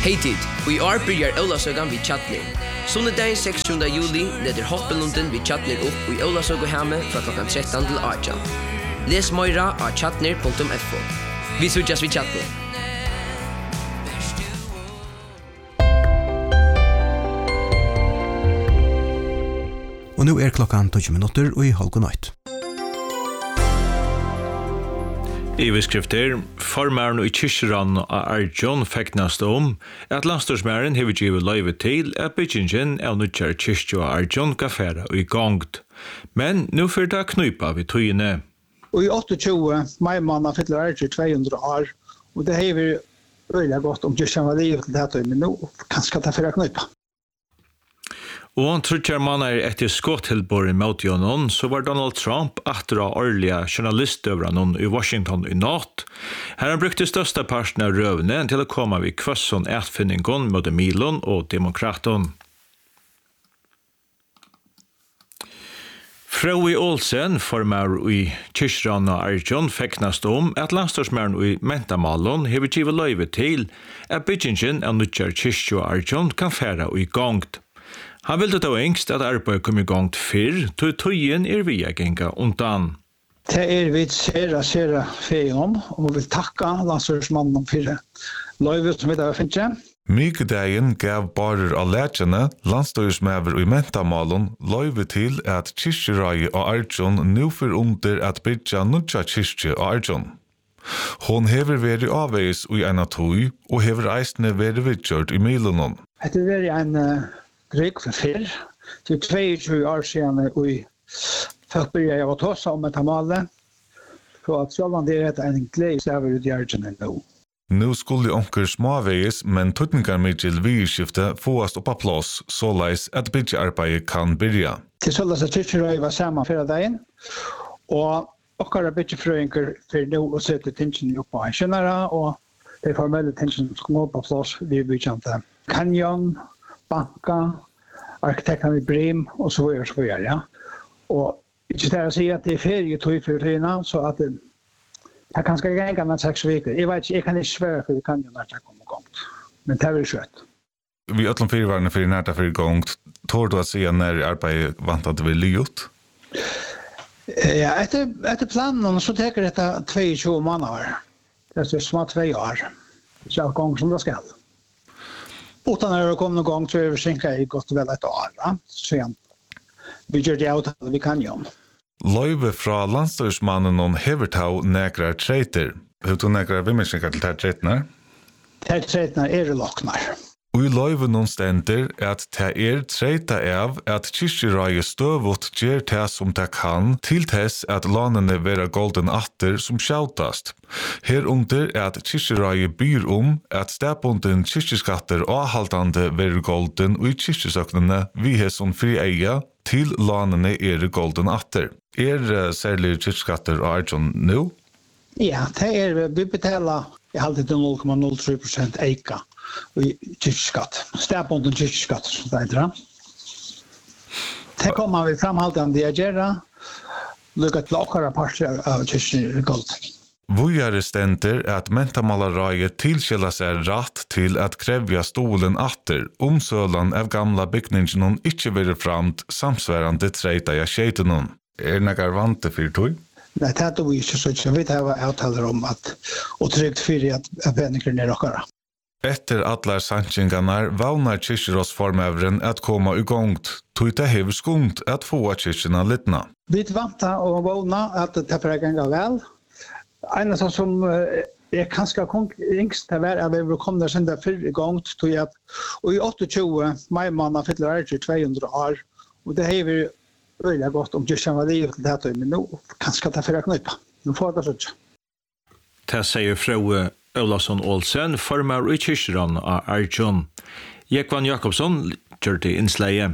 Hej tid, och i år börjar Ólavsøkan vid Tjatning. Sundagen 16. juli leder Hoppelunden vid Tjatning upp i Ólavsøkuhemme fra klokkan 13 til 18. Les meira av tjatner.fo. Vi ses vid Tjatning. Og nu klokkan 20 minutter og i halv natt. Iveskrifter, formaren i Kyrkjeran av Arjon feknast at landstorsmæren hever givet løyve til at byggingen av nødjar kyrkjo av Arjon gafæra og i gongt. Men nu fyrir det knypa vid tøyene. Og i 28 maimanna fyller Arjon 200 år, og det hever øyla godt om kyrkjan var livet til det, men nå kanskje det fyrir knypa. Og han trutjar mannar etter skottilbor i Moutionon, så var Donald Trump atter av årlige journalistøvranon i Washington i natt. Her han brukte største parten av røvene til å komme vid kvøsson etfinningon mot Milon og Demokraton. Frøy Olsen, formar i Kyrkjeran og Arjon, feknast at landstorsmæren i Mentamalon hever givet løyve til at byggingen av nødjar kyrkjo og Arjon kan færa og i gongt. Han ville da engst at arbeidet kom i gang fyrr, tøyen via genga undan. Det vi sera feien om, og vi vil takka landstorsmannen for løyvet som vi da finner. Mykudegjen gav barer av lærkjene, landstorsmæver i Mentamalon, løyve til at kyrkjerai og Arjon nu for under at bygja nødja kyrkje og Arjon. Hon hever væri avveis i ena tøy, og hever eisne væri vidgjørt i Milonon. Det væri en Greg for fyrr, til 22 år siden, og folk begynte å ta seg om et hamale, så at selv om det en glede, så vi ut i Arjun nå. Nå skulle onker småveis, men tøtningar Mikkel vidskifte fåast oppa plass, såleis at byggjearbeidet kan byrja. Til såleis at Kyrkjerøy var sammen fyrre dagen, og okkara byggefrøynker for nå å sette tingene opp på en kjennere, og de formelle tingene som kom på plass, vi byggjante Canyon, banka, arkitekten i Brim, og så videre, ja. Og ikke til å si at det ferie tog for tøyene, så at det kan skal gjenge med 6 veker. Jeg vet ikke, jeg kan ikke svære for det kan jo når det kommer gongt. Men det er skjøtt. Vi øtlom fyrvarene for nærta for gongt. Tår du å si når arbeidet vant at det vil lygt? Ja, etter planen så teker dette 22 måneder. Det er små 2 år. Så er gong som det skal. Utan när det kommer någon gång så vi sänka i gott väl ett år, va? Så vi gör det avtal vi kan göra. Løyve fra landstorsmannen om hevertau nekrar treiter. Hur du nekrar vimmerskinkar til treitner? Treitner loknar. Og i løyve noen stender at det treita av at kyrkjerai støvot gjer det som det kan til tess at lanene vera golden atter som sjautast. Herunder at kyrkjerai byr at stepunden kyrkjeskatter avhaltande vera golden og i kyrkjesøknene vi har som fri eia til lanene golden atter. Særlig kyrkjeskatter og Arjon nå? Ja, det vi betaler i halvtid til 0,03% eika i kyrkjeskatt. Stepunden kyrkjeskatt, som det heter. Det kommer vi framhaltande å gjøre, lukka til okkara parter av kyrkjegolden. Vujare stender at mentamalareiet tilkjela seg rett til at krevja stolen atter sølan av gamla bygningen ikkje være framt samsværande treita ja skjeitenon. Nekar vante fyrir tog? Nei, det er vi ikke så ikke. Vi har avtaler om at og trygt fyrir at penninger er okkara. Etter atlar sankingarnar vaunar kyrkjerådsformøveren at koma i gongt, tog det hever skumt at få kyrkjena litna. Vi vanta og vana at det er ganga vel. En som kanskje yngst til hver av vi kom der sin der før i gongt, tog at og i 28 maimanna fyller Arjon 200 år, og det hever øyla godt om kyrkjen var livet til det, men nå kanskje det er fyrir knypa. Nå får det sånn. Det sier Frøy Ólavsson Olsen, formar i Kyrkjeran av Arjon. Jekvan Jakobsson gjør det innsleie.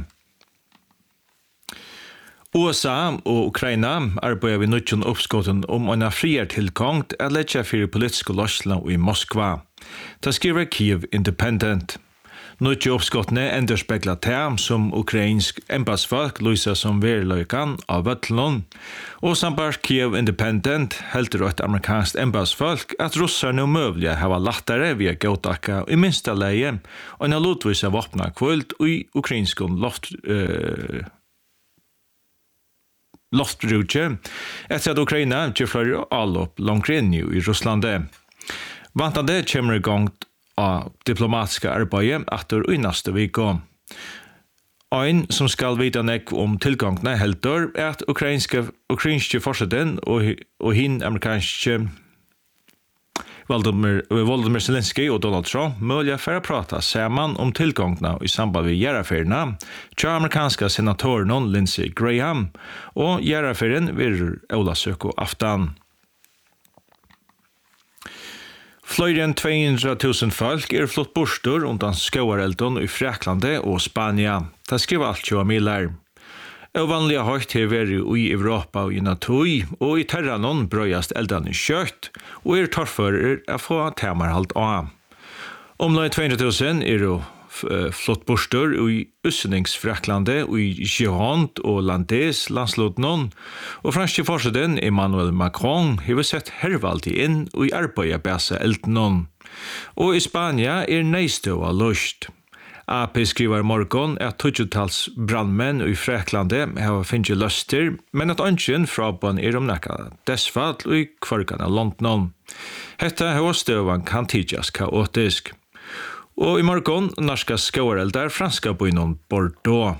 USA og Ukraina arbeider vi nødgjøn oppskåten om en friere tilgang at letja fyrir politiske løsler i Moskva. Det skriver Kiev Independent. Nødje oppskottene enderspekler til som ukrainsk embassfolk lyser som verløykan av Vøtlund, og sambart Kiev Independent heldur et amerikansk embassfolk at russar nå møvlige hava lattere via gåtakka i minsta leie og en lotvisa våpna kvult i ukrainskon loftbrudje etter at Ukraina gjør allopp langrenju i Russlande. Vantande kommer i gang av diplomatiska arbeidet etter i neste viko. Ein som skal vite nek om tilgangene heldur at ukrainske forsiden og hin amerikanske Volodymyr Zelensky og Donald Trump mulig for å prate sammen om tilgangene i samband med gjeraferierna til amerikanske senatoren Lindsey Graham og gjeraferien vil Ola Søko aftan. Flere enn 200.000 folk flott bostor undan skåareldon i Fraklande og Spania. Det skriver alt 20 miler. Og vanlige høyt har vært i Europa og i Natoi, og i terranon brøyast eldan i kjøtt, og torfører å få temarhalt av. Omlai 200.000 jo flott bostor i Usseningsfraklande og i Gironde og Landes landslåtnon, og franske forsiden Emmanuel Macron har sett hervalgt inn og i arbeidet bæsa eltenon. Og i Spania neistøva løst. AP skriver morgon at 20-tals brandmenn i Fraklande har finnet løster, men at ønsken fra bånd omnekka dessfall og i kvarkene London. Hetta har støvan kan tidjas kaotisk. Og i morgon norska skåreldar franska bøynon Bordeaux.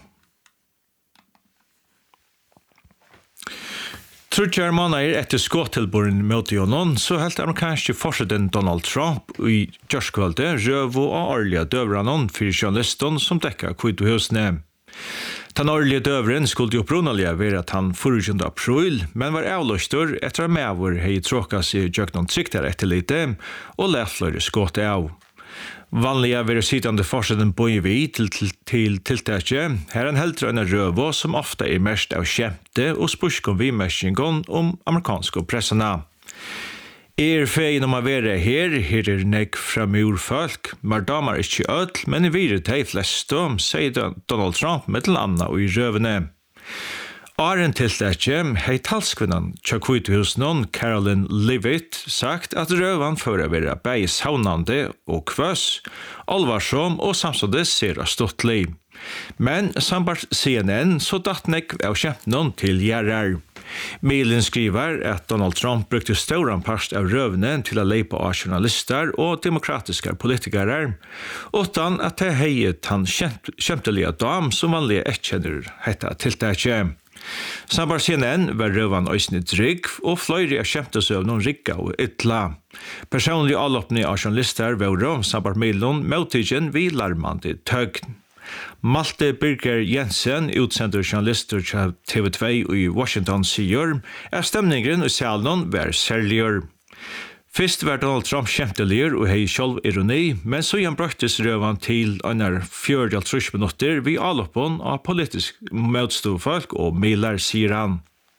Trudjar månader etter skåttilboren mot jonon, så helt amerikanske forsiden Donald Trump i Gjørskvalde røv og årlige døvranon for journalisten som dekka Kvitehusene. Den årlige døvren skulle jo brunalige være at han 4. april, men var avløstor etter at medvår hei tråka seg gjøknon trykter etter lite og lefløyre skåte av. Vanliga vil sittande forsiden bøy vi til tiltakje. Her en heldre en røvo som ofta mest av kjemte og spørskom vi mestingon om amerikanske pressene. Fein om å være her nek fra murfolk, men damer ikke ødel, men i videre de fleste, sier Donald Trump med til anna og i røvene. Åren tiltakje hei talskvinnan tja Kvitehusnon Carolyn Leavitt sagt at røvan fører være bei saunande og kvøs, alvarsom og samtidig ser ståttlig. Men sambart CNN så datt nek av kjempnon til gjerrar. Mailen skriver at Donald Trump brukte ståran parst av røvene til å leipa av journalister og demokratiske politikere, utan at det heiet han kjempelige dam som vanlige ekkjenner hetta tiltakje. Sambar CNN var røvan øysne drygg, og fløyre av kjempesøvnen rikka og ytla. Personlig avloppning av journalister var sambar Mailen møttigen vi larmande tøgn. Malte Birger Jensen, utsender journalister til TV2 i Washington, sier at stemningen i salen var særligere. Først var Donald Trump kjempeligere og hei selv ironi, men så igjen brøktes røven til under 4-3 minutter vi avloppen av politisk møtstoffolk og mailer, sier han.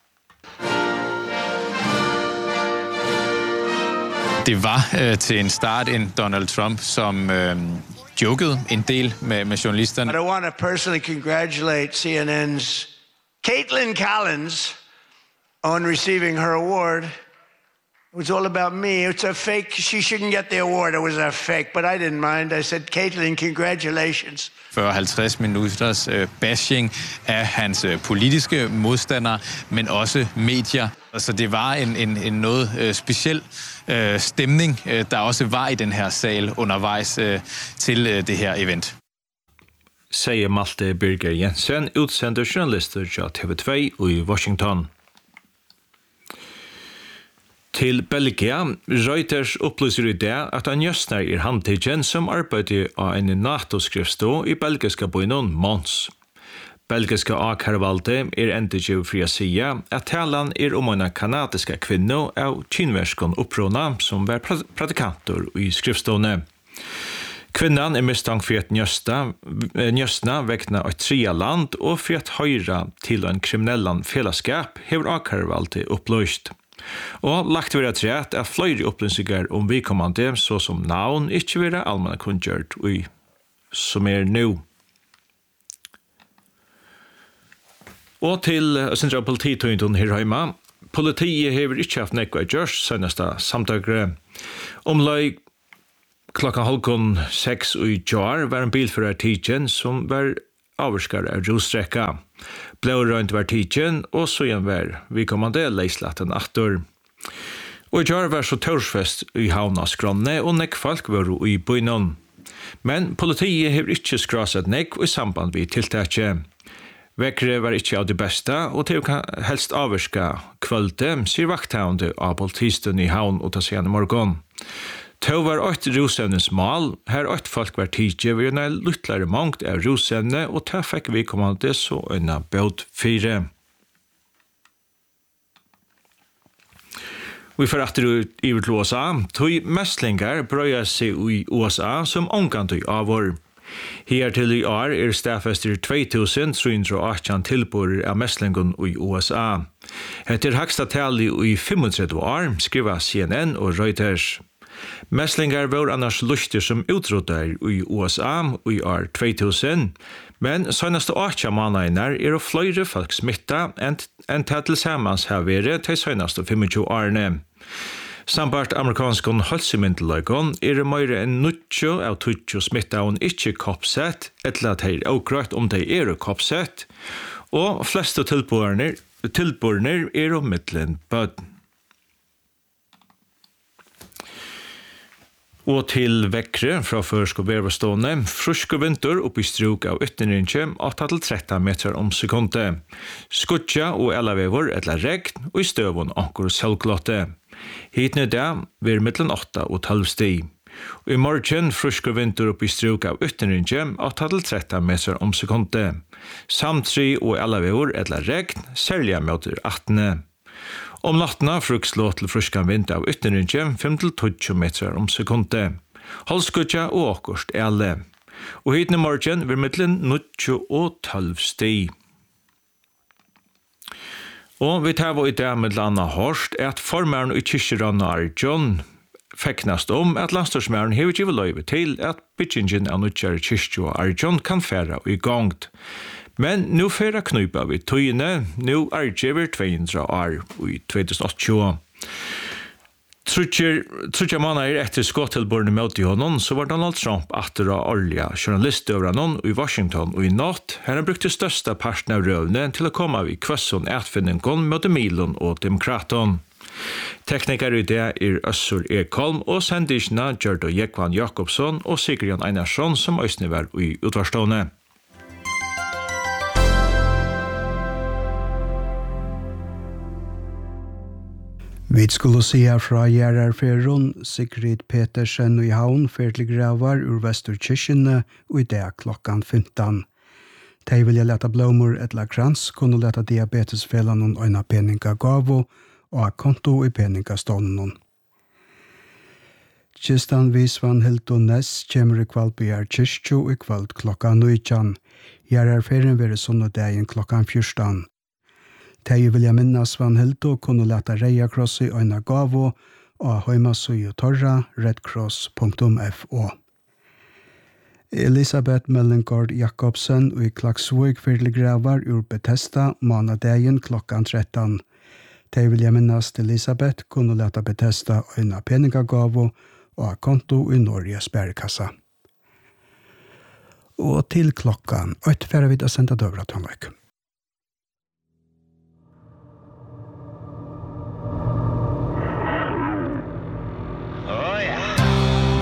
Det var til en start en Donald Trump, som jokede en del med journalisterne. But I want to personally congratulate CNN's Caitlin Collins on receiving her award. It was all about me. It's a fake. She shouldn't get the award. It was a fake, but I didn't mind. I said, Caitlin, congratulations. For 50 minutters bashing af hans politiske modstandere, men også medier. Så det var en noget speciel stemning, der også var i den her sal undervejs til det her event. Sier Malte Birger Jensen, utsender journalister til TV2 i Washington. Til Belgia, Reuters opplyser i det at han gjøstner handtidgen som arbeider av en NATO-skriftstå i belgiske bøynen Mons. Belgiske A-karvalde endige fri å si at talan om en kanadiske kvinne av kinverskon opprona som var pratikanter i skriftstående. Kvinnan mistank for et njøstna vekna av 3 land og for et høyre til en kriminellan fellesskap hever A-karvalde oppløst. Og lagt vera træt flere opplysninger om vikommande så som navn ikke vera allmenn kunngjørt i som nu. Og til Central Polititøyntun her heima. Politiet hever ikke haft nekva i Gjørs seneste samtagre. Omlai klokka 5:30 i Gjør var en bilfører tidjen som var avvarskar av rostrekka. Blårøynt var tidjen, og så igjen var vi kommande leislaten attor. Og i Gjør var så tørsfest i havna skronne, og nekkfalk var i bøynon. Men politiet hever ikke skrasat nekk i samband vi tiltakje. Vekre var ikke av det beste, og til kan helst avvarska kvölde, sier vakthavende av politisten i havn og ta sene morgon. Tau var 8 rusevnes mal, her 8 folk var tidje, vi er luttlare mangt av rusevne, og ta fikk vi kommande så unna båt 4. Vi får etter ut i USA, tog mestlingar brøya seg i USA som omgant av vår. Her til i år stafester 2318 tilbord av mestlingon i USA. Etter haksta tali i 35 år, skriva CNN og Reuters. Mestlingar var annars lustig som utrotar i USA i år 2000, men søgnaste 8 måneder flere folk smitta enn til sammans har vært til søgnaste 25 årene. Sambart amerikanskon halsemyndeløykon mer enn 90 av 20 smitta og ikke koppsett, etter at de avgrøtt om de koppsett, og fleste tilbordene om middelen bøden. Og til vekkre fra førsk og vervestående, frusk og vinter oppe i struk av ytterrinje 8-13 meter om sekundet. Skutja og elavever eller regn, og i støvun anker selvglotte. Hitne det vil mittelen 8 og 12 sti. Og i morgen frusk og vinter oppe i struk av ytterrinje 8-13 meter om sekundet. Samtri og elavever eller regn, særlig møter 18. Om nattena frukslå til fruskan vind av ytterrinje 5-20 meter om sekundet. Halskutja og akkurst ele. Og hitne morgen vil mittelen 9 og 12 sti. Og vi tar i det med landa hårst at formæren i Kyrkjeranna Arjon feknast om at landstorsmæren hever givet løyve til at byggingen av nødgjare Kyrkjo Arjon kan færa i gongt. Men nu færa knypa vi tøyene, nu argever 200 år i 2008. Trutja måneder etter skottilborene møte i honom, så var Donald Trump atter av olja journalist over honom i Washington og i natt. Her han brukte største parten av røvene til å komme av i kvøsson etfinningen møte Milon og Demokraton. Tekniker i det Øssur Ekholm og sendisene Gjørdo Jekvan Jakobsson og Sigrid Einarsson som øsne var i utvarstående. Vi skulle se fra Gjerarferron, Sigrid Petersen og i havn ferdig gravar ur Vesturkirkene og i dag klokkan 15. De vil jeg leta blommer etla krans, kunne leta diabetesfellan og øyna peninga gavo og ha konto i peninga stånden. Kistan vi Svanhild og Ness kommer i Kvalbyar Kyrkjo i kveld klokka 19. Gjerarferren vil sunnedagen klokkan 14. Tei vilja minnas Svanhild og kunne leta reia kross i øyna gavo og heimasøy torra redcross.fo. Elisabeth Mellingård Jakobsen og i Klaksvøg fyrlegravar ur Bethesda månedegen klokkan 13. Tei vilja minnas Elisabeth kunne leta Bethesda øyna peningagavo og konto i Norge sperrekassa. Og til klokkan 8 færre vi da senda døvra tonløk.